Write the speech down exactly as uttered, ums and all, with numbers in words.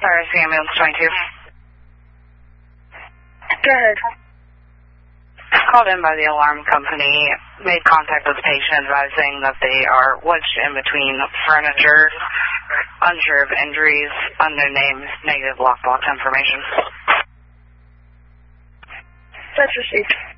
R C ambulance twenty-two. Go ahead. Called in by the alarm company, made contact with the patient advising that they are wedged in between furniture, unsure of injuries, unknown names, negative lockbox information. That's received.